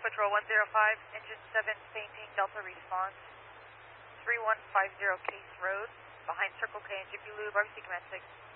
Patrol 105, Engine 7, painting, Delta response, 3150 Case Road, behind Circle K and Jiffy Lube, RBC Command 6.